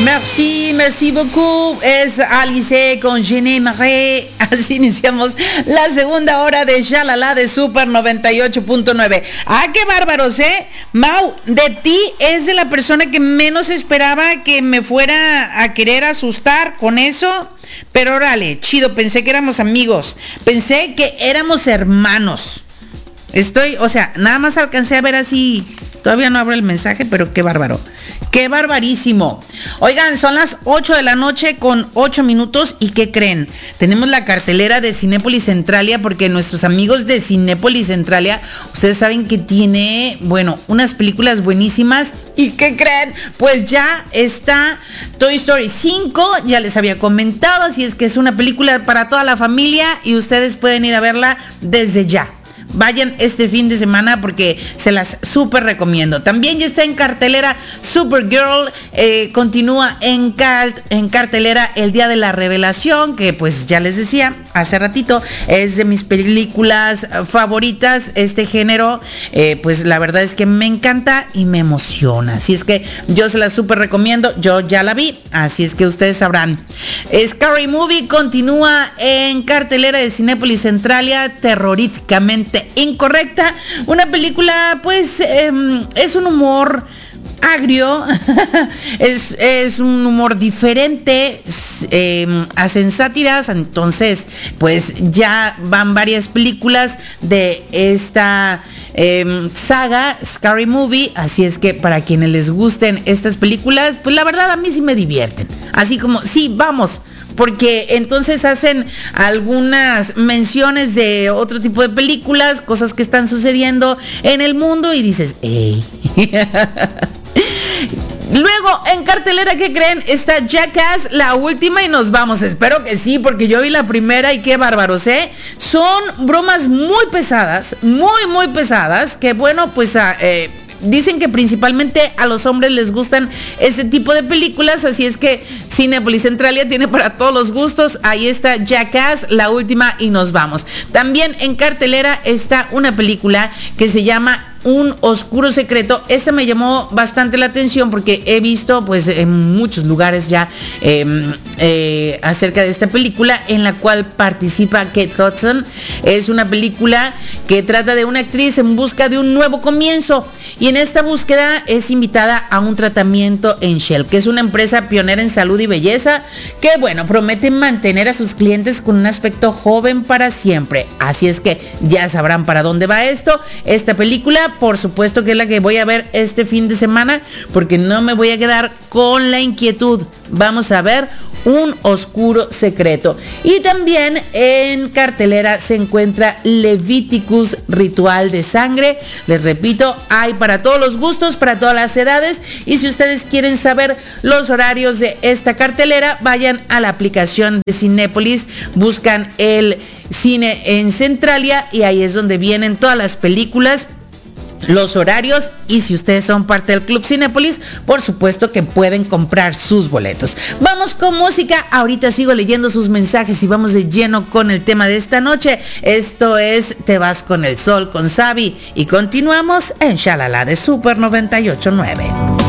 Merci beaucoup. Es Alice con Je n'aimerais. Así iniciamos la segunda hora de Shalala de Super 98.9. ¡Ah, qué bárbaros, Mau, de ti es de la persona que menos esperaba que me fuera a querer asustar con eso. Pero órale, chido, pensé que éramos amigos. Pensé que éramos hermanos. Nada más alcancé a ver así. Todavía no abro el mensaje, pero qué bárbaro. ¡Qué barbarísimo! Oigan, son las 8 de la noche con 8 minutos. ¿Y qué creen? Tenemos la cartelera de Cinépolis Centralia, porque nuestros amigos de Cinépolis Centralia, ustedes saben que tiene, unas películas buenísimas. ¿Y qué creen? Pues ya está Toy Story 5, ya les había comentado, así es que es una película para toda la familia y ustedes pueden ir a verla desde ya. Vayan este fin de semana porque se las súper recomiendo. También ya está en cartelera Supergirl. Continúa en cartelera El Día de la Revelación, que pues ya les decía hace ratito, es de mis películas favoritas. Este género, pues la verdad es que me encanta y me emociona. Así es que yo se las súper recomiendo. Yo ya la vi, así es que ustedes sabrán. Scary Movie continúa en cartelera de Cinépolis Centralia, terroríficamente incorrecta. Una película, pues, es un humor agrio, es un humor diferente, hacen sátiras, entonces, pues, ya van varias películas de esta saga, Scary Movie, así es que para quienes les gusten estas películas, pues la verdad a mí sí me divierten, así como, sí, vamos, porque entonces hacen algunas menciones de otro tipo de películas, cosas que están sucediendo en el mundo y dices, ¡ey! Luego, en cartelera, ¿qué creen? Está Jackass, la última, y nos vamos. Espero que sí, porque yo vi la primera y qué bárbaros, Son bromas muy pesadas, muy pesadas, que pues dicen que principalmente a los hombres les gustan este tipo de películas, así es que Cinépolis Centralia tiene para todos los gustos. Ahí está Jackass, la última, y nos vamos. También en cartelera está una película que se llama Un Oscuro Secreto. Esta me llamó bastante la atención porque he visto pues en muchos lugares ya acerca de esta película, en la cual participa Kate Hudson. Es una película que trata de una actriz en busca de un nuevo comienzo, y en esta búsqueda es invitada a un tratamiento en Shell, que es una empresa pionera en salud y belleza, que promete mantener a sus clientes con un aspecto joven para siempre. Así es que ya sabrán para dónde va esto. Esta película, por supuesto que es la que voy a ver este fin de semana, porque no me voy a quedar con la inquietud. Vamos a ver Un Oscuro Secreto. Y también en cartelera se encuentra Leviticus, Ritual de Sangre. Les repito, hay para todos los gustos, para todas las edades, y si ustedes quieren saber los horarios de esta cartelera, vayan a la aplicación de Cinépolis, buscan el cine en Centralia y ahí es donde vienen todas las películas, los horarios, y si ustedes son parte del Club Cinépolis, por supuesto que pueden comprar sus boletos. Vamos con música, ahorita sigo leyendo sus mensajes y vamos de lleno con el tema de esta noche. Esto es Te Vas con el Sol con Sabi y continuamos en Shalala de Super 98.9.